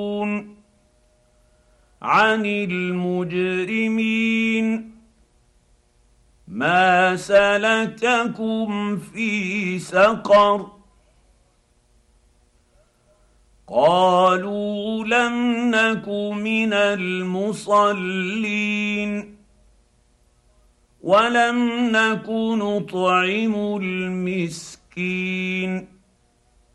عن المجرمين ما سلككم في سقر قالوا لم نك من المصلين ولم نك نطعم المسكين